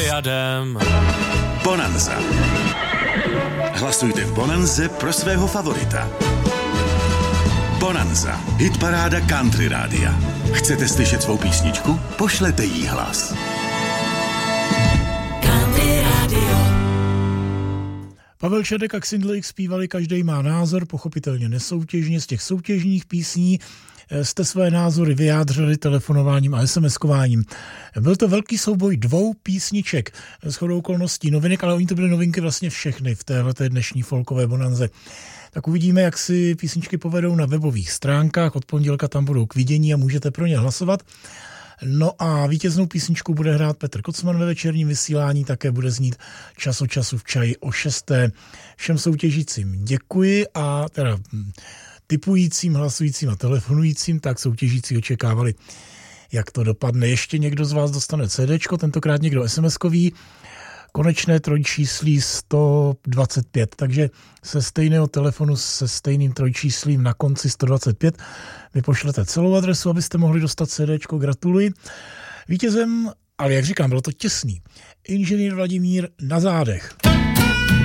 Diadem. Bonanza. Hlasujte v Bonanze pro svého favorita. Bonanza. Hitparáda Country Rádia. Chcete slyšet svou písničku? Pošlete jí hlas. Country Radio. Pavel Čadek a Xindlejk zpívali Každej má názor, pochopitelně nesoutěžně. Z těch soutěžních písní jste své názory vyjádřili telefonováním a SMS-kováním. Byl to velký souboj dvou písniček, shodou okolností novinek, ale oni to byly novinky vlastně všechny v téhleté dnešní folkové bonanze. Tak uvidíme, jak si písničky povedou na webových stránkách. Od pondělka tam budou k vidění a můžete pro ně hlasovat. No a vítěznou písničku bude hrát Petr Kocman ve večerním vysílání, také bude znít Čas od času v čaji o 6. Všem soutěžícím děkuji a teda tipujícím, hlasujícím a telefonujícím, tak soutěžící očekávali, jak to dopadne. Ještě někdo z vás dostane CDčko, tentokrát někdo SMS-kový, konečné trojčíslí 125, takže se stejného telefonu se stejným trojčíslím na konci 125 vy pošlete celou adresu, abyste mohli dostat CDčko. Gratuluji. Vítězem, ale jak říkám, bylo to těsný, inženýr Vladimír na zádech.